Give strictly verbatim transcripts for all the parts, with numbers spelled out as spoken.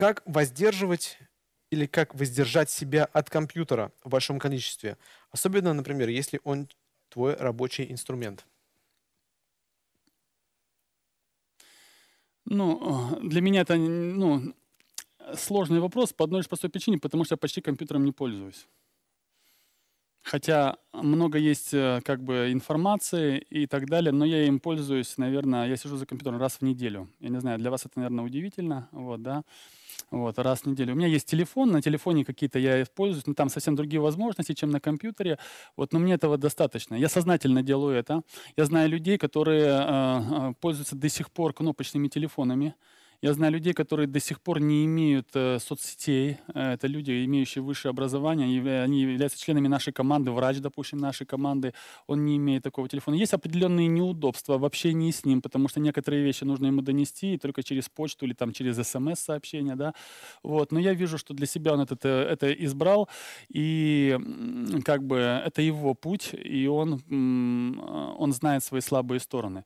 Как воздерживать или как воздержать себя от компьютера в большом количестве? Особенно, например, если он твой рабочий инструмент. Ну, э, для меня это н ну, сложный вопрос по одной лишь простой причине, потому что я почти компьютером не пользуюсь. Хотя много есть, э, как бы информации и так далее, но я им пользуюсь, наверно, я сижу за компьютером раз в неделю. Я не знаю, для вас это, наверно, удивительно, вот, да. Вот, раз в неделю. У меня есть телефон, на телефоне какие-то я пользуюсь, но там совсем другие возможности, чем на компьютере. Вот, но мне этого достаточно. Я сознательно делаю это. Я знаю людей, которые, э, э, пользуются до сих пор кнопочными телефонами. Я знаю людей, которые до сих пор не имеют, э, соцсетей. Э, это люди, имеющие высшее образование, они явля они являются членами нашей команды. Врач, допустим, нашей команды, он не имеет такого телефона. Есть определенные неудобства в общении с ним, потому что некоторые вещи нужно ему донести и только через почту или там через смс-сообщение, да. Вот, но я вижу, что для себя он этот, э, это избрал, и, м, как бы это его путь, и он, м, э, он знает свои слабые стороны.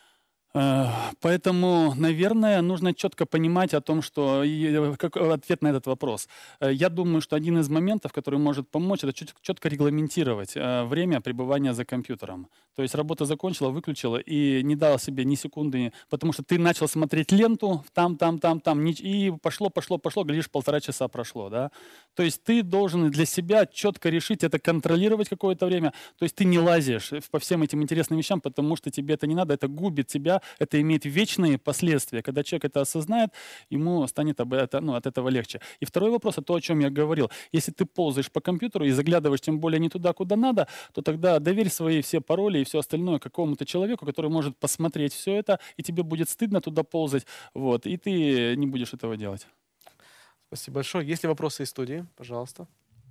Э, поэтому, наверное, нужно четко понимать о том, что и, э, как ответ на этот вопрос. Э, я думаю, что один из моментов, который может помочь, это чет четко регламентировать, э, время пребывания за компьютером. То есть работа закончила, выключила и не дала себе ни секунды, потому что ты начал смотреть ленту там, там, там, там, нич и пошло, пошло, пошло, глядишь, полтора часа прошло, да. То есть ты должен для себя четко решить это, контролировать какое-то время. То есть ты не лазишь по всем этим интересным вещам, потому что тебе это не надо, это губит тебя, это имеет вечные последствия. Когда человек это осознает, ему станет об это, ну, от этого легче. И второй вопрос, это то, о чем я говорил. Если ты ползаешь по компьютеру и заглядываешь тем более не туда, куда надо, то тогда доверь свои все пароли и все остальное какому-то человеку, который может посмотреть все это, и тебе будет стыдно туда ползать, вот, и ты не будешь этого делать. Спасибо большое. Есть ли вопросы из студии? Пожалуйста.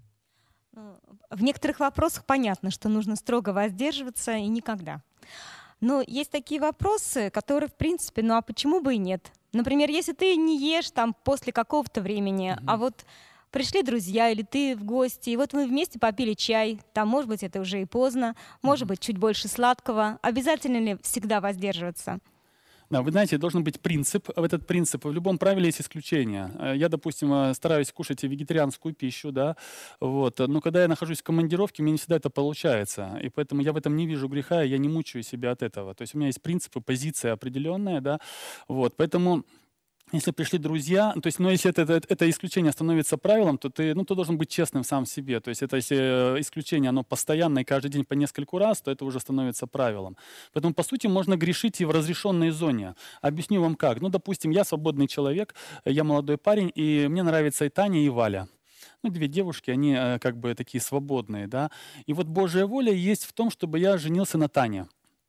Ну, в некоторых вопросах понятно, что нужно строго воздерживаться и никогда. Но есть такие вопросы, которые, в принципе, ну а почему бы и нет? Например, если ты не ешь там после какого-то времени, а Мгм. вот пришли друзья или ты в гости, и вот вы вместе попили чай, там, может быть, это уже и поздно, может Мгм. быть, чуть больше сладкого. Обязательно ли всегда воздерживаться? Да, вы знаете, должен быть принцип. В этот принцип в любом правиле есть исключения. Э, Я, допустим, э, стараюсь кушать вегетарианскую пищу, да, вот. э, Но когда я нахожусь в командировке, мне не всегда это получается, и поэтому я в этом не вижу греха, и я не мучаю себя от этого. То есть у меня есть принципы, позиция определенная, да, вот. Поэтому если пришли друзья, то есть, но если это, это, это исключение становится правилом, то ты, ну, ты должен быть честным сам в себе. То есть это если э, исключение, оно постоянное, и каждый день по нескольку раз, то это уже становится правилом. Поэтому, по сути, можно грешить и в разрешенной зоне. Объясню вам как. Ну, допустим, я свободный человек, э, я молодой парень, и мне нравится и Таня, и Валя. Ну, две девушки, они э, как бы такие свободные, да. И вот Божья воля есть в том, чтобы я женился на Тане.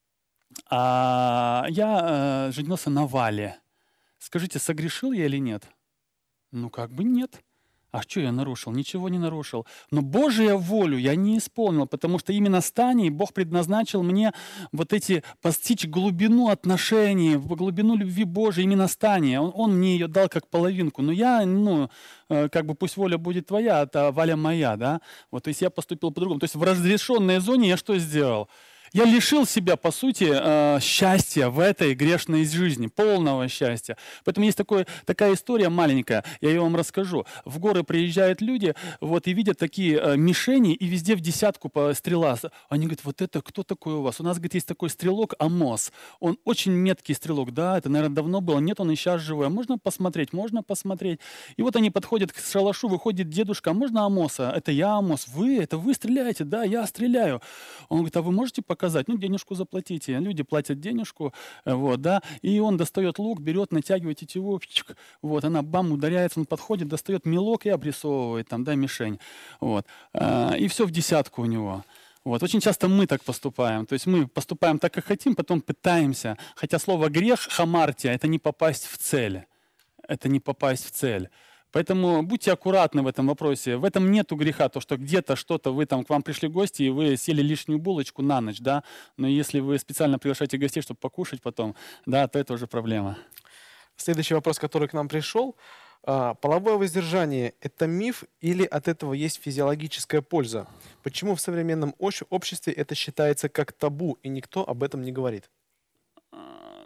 А я э, женился на Вале. Скажите, согрешил я или нет? Ну, как бы нет. А что я нарушил? Ничего не нарушил. Но Божию волю я не исполнил, потому что именно с Таней Бог предназначил мне вот эти постичь глубину отношений, в глубину любви Божией именно с Таней. Он, он мне ее дал как половинку. Но я, ну, э, как бы пусть воля будет твоя, а Валя моя, да? Вот, то есть я поступил по-другому. То есть в разрешенной зоне я что сделал? Я лишил себя, по сути, э, счастья в этой грешной жизни, полного счастья. Поэтому есть такое, такая история маленькая, я ее вам расскажу. В горы приезжают люди, вот, и видят такие э, мишени, и везде в десятку по стрела. Они говорят, вот это кто такой у вас? У нас, говорит, есть такой стрелок Амос. Он очень меткий стрелок. Да, это, наверное, давно было. Нет, он и сейчас живой. А можно посмотреть? Можно посмотреть. И вот они подходят к шалашу, выходит дедушка, а можно Амоса? Это я Амос. Вы? Это вы стреляете? Да, я стреляю. Он говорит, а вы можете показать? Ну, денежку заплатите. Люди платят денежку, э, вот, да, и он достает лук, берет, натягивает тетиву, чик, вот, она бам, ударяется, он подходит, достает мелок и обрисовывает там, да, мишень, вот, а, и все в десятку у него. Вот. Очень часто мы так поступаем. То есть мы поступаем так, как хотим, потом пытаемся. Хотя слово грех, хамартия, это не попасть в цель. Это не попасть в цель. Поэтому будьте аккуратны в этом вопросе. В этом нету греха, то, что где-то что-то, вы там, к вам пришли гости, и вы съели лишнюю булочку на ночь, да, но если вы специально приглашаете гостей, чтобы покушать потом, да, то это уже проблема. Следующий вопрос, который к нам пришел. А, Половое воздержание– это миф или от этого есть физиологическая польза? Почему в современном ощ- обществе это считается как табу, и никто об этом не говорит? А,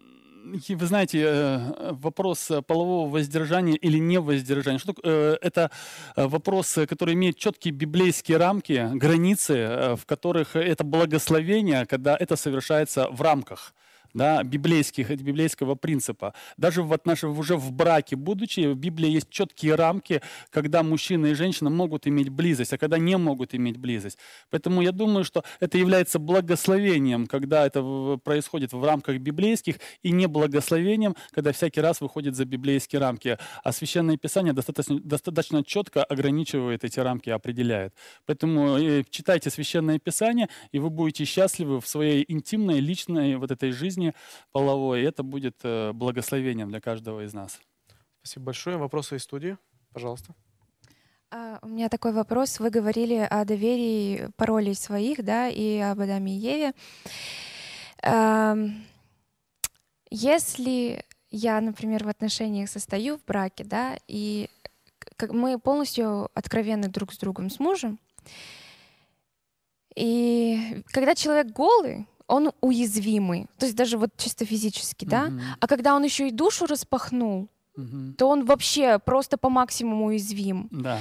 И вы знаете, э, вопрос э, полового воздержания или невоздержания, что такое? Э, это э, вопрос, э, который имеет четкие библейские рамки, границы, э, в которых это благословение, когда это совершается в рамках, да, библейских, э, библейского принципа. Даже в отнош- уже в браке будучи, в Библии есть четкие рамки, когда мужчина и женщина могут иметь близость, а когда не могут иметь близость. Поэтому я думаю, что это является благословением, когда это в- происходит в рамках библейских, и не благословением, когда всякий раз выходит за библейские рамки. А Священное Писание достаточно, достаточно четко ограничивает эти рамки, определяет. Поэтому э, читайте Священное Писание, и вы будете счастливы в своей интимной, личной вот этой жизни половой. И это будет э, благословением для каждого из нас. Спасибо большое. Вопросы из студии, пожалуйста. А, У меня такой вопрос. Вы говорили о доверии паролей своих, да, и об Адаме и Еве. Ам, Если я, например, в отношениях состою в браке, да, и к- как мы полностью откровенны друг с другом, с мужем, и когда человек голый, он уязвимый, то есть даже вот чисто физически, да, Мгм. а когда он еще и душу распахнул, Мгм. то он вообще просто по максимуму уязвим. Да,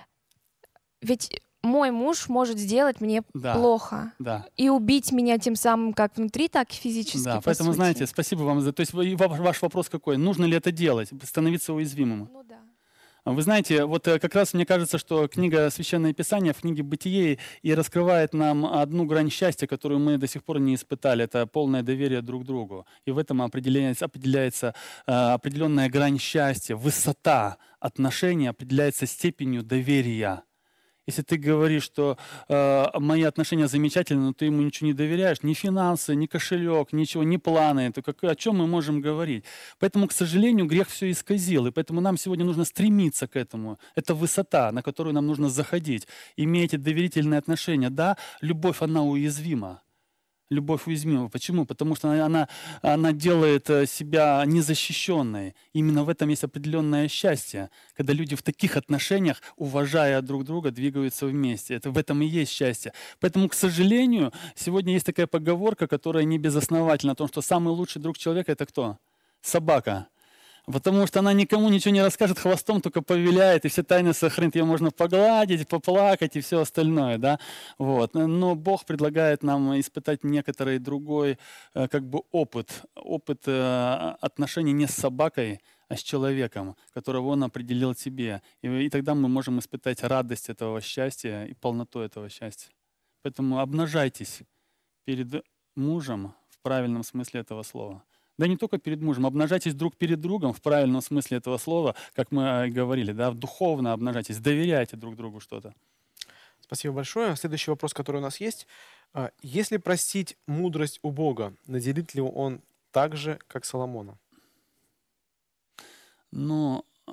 Ведь мой муж может сделать мне да, плохо да. и убить меня тем самым как внутри, так и физически. Да, по поэтому, сути. знаете, спасибо вам за... То есть вы- ва- ваш вопрос какой? Нужно ли это делать? Становиться уязвимым? Ну да. Вы знаете, вот э, как раз мне кажется, что книга «Священное Писание» в книге «Бытие» и раскрывает нам одну грань счастья, которую мы до сих пор не испытали. Это полное доверие друг к другу. И в этом определяется, определяется э, определенная грань счастья, высота отношений определяется степенью доверия. Если ты говоришь, что э, мои отношения замечательны, но ты ему ничего не доверяешь, ни финансы, ни кошелек, ничего, ни планы, то как, о чем мы можем говорить? Поэтому, к сожалению, грех все исказил, и поэтому нам сегодня нужно стремиться к этому. Это высота, на которую нам нужно заходить, иметь эти доверительные отношения. Да, любовь, она уязвима. Любовь уязвима. Почему? Потому что она, она, она делает э, себя незащищенной. Именно в этом есть определенное счастье, когда люди в таких отношениях, уважая друг друга, двигаются вместе. Это, в этом и есть счастье. Поэтому, к сожалению, сегодня есть такая поговорка, которая не безосновательна, о том, что самый лучший друг человека — это кто? Собака. Потому что она никому ничего не расскажет, хвостом только повиляет, и все тайны сохранит. Ее можно погладить, поплакать и все остальное. Да? Вот. Но Бог предлагает нам испытать некоторый другой э, как бы опыт. Опыт э, отношений не с собакой, а с человеком, которого Он определил себе. И, и тогда мы можем испытать радость этого счастья и полноту этого счастья. Поэтому обнажайтесь перед мужем в правильном смысле этого слова. Да не только перед мужем, обнажайтесь друг перед другом в правильном смысле этого слова, как мы э, говорили, да, духовно обнажайтесь, доверяйте друг другу что-то. Спасибо большое. Следующий вопрос, который у нас есть. А, Если простить мудрость у Бога, наделит ли Он так же, как Соломона? Но э,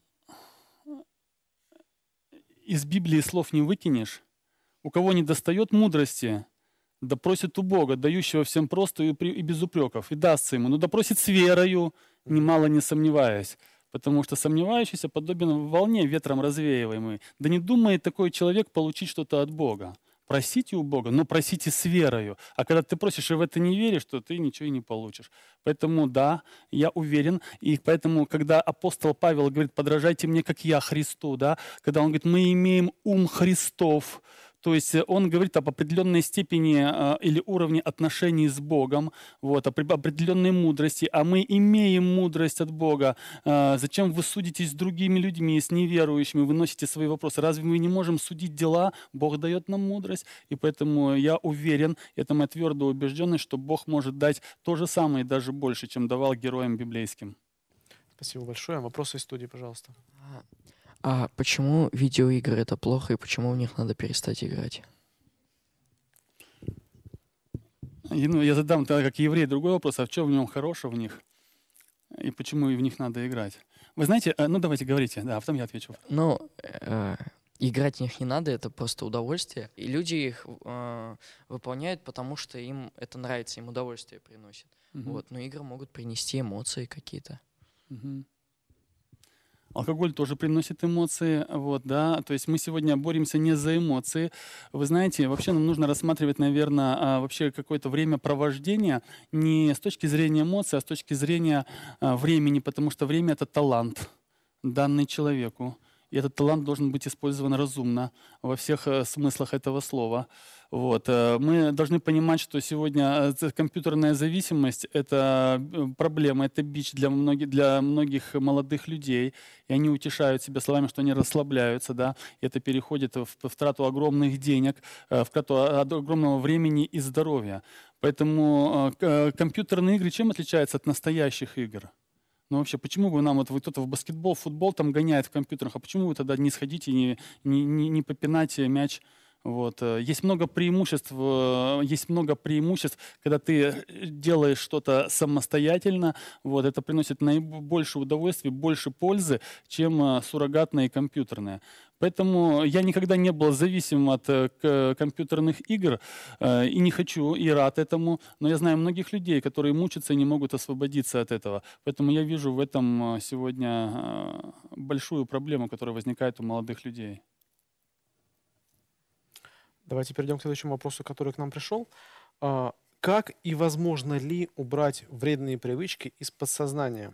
из Библии слов не выкинешь. У кого не достает мудрости, да просит у Бога, дающего всем просто и, при- и без упреков, и дастся ему. Но да просит с верою, немало не сомневаясь. Потому что сомневающийся подобен волне ветром развеиваемой. Да не думает такой человек получить что-то от Бога. Просите у Бога, но просите с верою. А когда ты просишь и в это не веришь, то ты ничего и не получишь. Поэтому да, я уверен. И поэтому, когда апостол Павел говорит, подражайте мне, как я Христу, да, когда он говорит, мы имеем ум Христов, то есть э, он говорит об определенной степени э, или уровне отношений с Богом, вот, о при- определенной мудрости, а мы имеем мудрость от Бога. Э, зачем вы судитесь с другими людьми, с неверующими, выносите свои вопросы? Разве мы не можем судить дела? Бог дает нам мудрость, и поэтому я уверен, это моя твердая убежденность, что Бог может дать то же самое и даже больше, чем давал героям библейским. Спасибо большое. Вопросы из студии, пожалуйста. А а почему видеоигры это плохо и почему в них надо перестать играть? И, ну, я задам тогда как еврей другой вопрос, а в чем в нем хорошего в них? И почему в них надо играть? Вы знаете, э, ну давайте говорите, да, а потом я отвечу. Ну, э, играть в них не надо, это просто удовольствие. И люди их э, выполняют, потому что им это нравится, им удовольствие приносит. Мгм. Вот, но игры могут принести эмоции какие-то. Мгм. Алкоголь тоже приносит эмоции, вот, да, то есть мы сегодня боремся не за эмоции. Вы знаете, вообще нам нужно рассматривать, наверное, вообще какое-то времяпровождение не с точки зрения эмоций, а с точки зрения а, времени, потому что время — это талант, данный человеку. И этот талант должен быть использован разумно во всех э, смыслах этого слова. Вот. э, Мы должны понимать, что сегодня э, компьютерная зависимость — это э, проблема, это бич для многих, для многих молодых людей. И они утешают себя словами, что они расслабляются. Да? И это переходит в, в трату огромных денег, э, в трату о- огромного времени и здоровья. Поэтому э, к- э, компьютерные игры чем отличаются от настоящих игр? Ну вообще, почему вы нам, вот вы кто-то в баскетбол, в футбол там гоняет в компьютерах, а почему вы тогда не сходите и не, не, не, не попинаете мяч? Вот. э, Есть много преимуществ, э, есть много преимуществ, когда ты делаешь что-то самостоятельно, вот, это приносит наибольшее удовольствие, больше пользы, чем э, суррогатные и компьютерные. Поэтому я никогда не был зависим от э, к- компьютерных игр э, и не хочу, и рад этому. Но я знаю многих людей, которые мучатся и не могут освободиться от этого. Поэтому я вижу в этом э, сегодня э, большую проблему, которая возникает у молодых людей. Давайте перейдем к следующему вопросу, который к нам пришел. А, Как и возможно ли убрать вредные привычки из подсознания?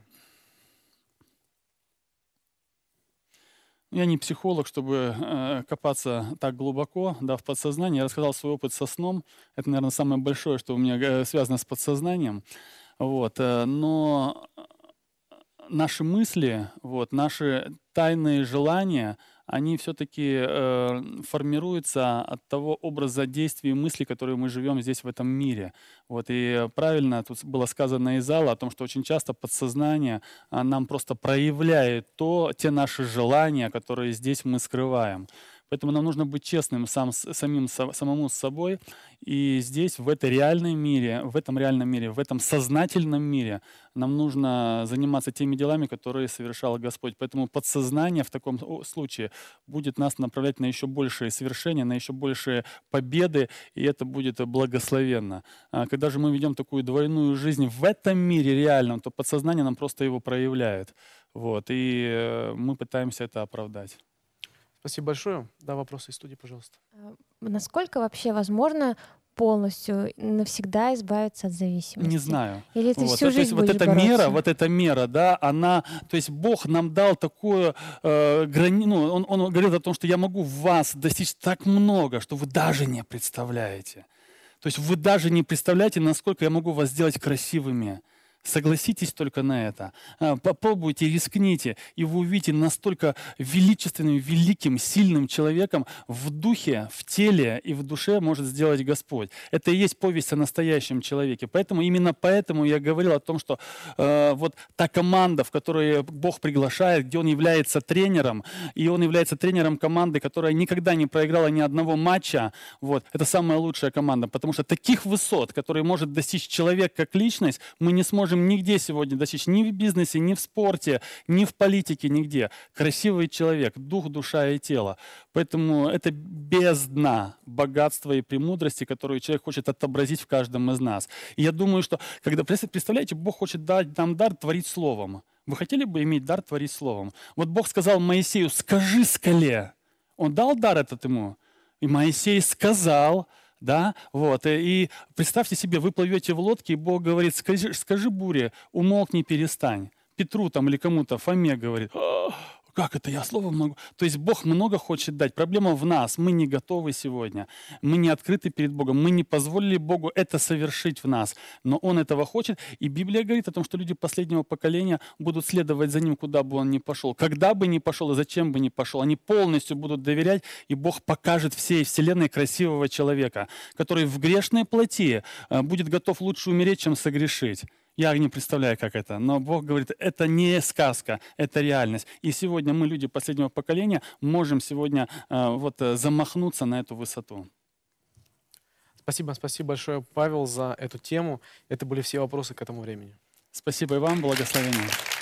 Я не психолог, чтобы э, копаться так глубоко, да, в подсознании. Я рассказал свой опыт со сном. Это, наверное, самое большое, что у меня э, связано с подсознанием. Вот, э, но наши мысли, вот, наши тайные желания, они все-таки э, формируются от того образа действий и мыслей, которые мы живем здесь, в этом мире. Вот, и правильно тут было сказано из зала о том, что очень часто подсознание а, нам просто проявляет то, те наши желания, которые здесь мы скрываем. Поэтому нам нужно быть честным сам, с- самим, со- самому с собой. И здесь, в этой реальном мире, в этом реальном мире, в этом сознательном мире нам нужно заниматься теми делами, которые совершал Господь. Поэтому подсознание в таком о- случае будет нас направлять на еще большие совершения, на еще большие победы, и это будет э, благословенно. А когда же мы ведем такую двойную жизнь в этом мире реальном, то подсознание нам просто его проявляет. Вот, и э, мы пытаемся это оправдать. Спасибо большое. Да, вопросы из студии, пожалуйста. А, Насколько вообще возможно полностью навсегда избавиться от зависимости? Не знаю. Или ты Вот. всю То есть жизнь вот будешь эта бороться? мера, вот эта мера, да, она, то есть Бог нам дал такую э, грани, ну, он, он говорит о том, что я могу в вас достичь так много, что вы даже не представляете. То есть вы даже не представляете, насколько я могу вас сделать красивыми. Согласитесь только на это. А, Попробуйте, рискните, и вы увидите настолько величественным, великим, сильным человеком в духе, в теле и в душе может сделать Господь. Это и есть повесть о настоящем человеке. Поэтому именно поэтому я говорил о том, что э, вот та команда, в которую Бог приглашает, где Он является тренером, и Он является тренером команды, которая никогда не проиграла ни одного матча, вот, это самая лучшая команда, потому что таких высот, которые может достичь человек как личность, мы не сможем нигде сегодня достичь, ни в бизнесе, ни в спорте, ни в политике, нигде. Красивый человек, дух, душа и тело. Поэтому это бездна богатства и премудрости, которую человек хочет отобразить в каждом из нас. И я думаю, что, когда, представляете, Бог хочет дать нам дар творить словом. Вы хотели бы иметь дар творить словом? Вот Бог сказал Моисею: скажи скале. Он дал дар этот ему. И Моисей сказал, да, вот, и, и представьте себе, вы плывете в лодке, и Бог говорит: скажи, скажи буре, умолкни, перестань. Петру там или кому-то, Фоме говорит: «А, как это я словом могу? То есть Бог много хочет дать. Проблема в нас. Мы не готовы сегодня. Мы не открыты перед Богом. Мы не позволили Богу это совершить в нас. Но Он этого хочет. И Библия говорит о том, что люди последнего поколения будут следовать за Ним, куда бы Он ни пошел. Когда бы ни пошел и зачем бы ни пошел. Они полностью будут доверять, и Бог покажет всей вселенной красивого человека, который в грешной плоти э, будет готов лучше умереть, чем согрешить. Я не представляю, как это, но Бог говорит, это не сказка, это реальность. И сегодня мы, люди последнего поколения, можем сегодня э, вот, э, замахнуться на эту высоту. Спасибо, спасибо большое, Павел, за эту тему. Это были все вопросы к этому времени. Спасибо и вам, благословения.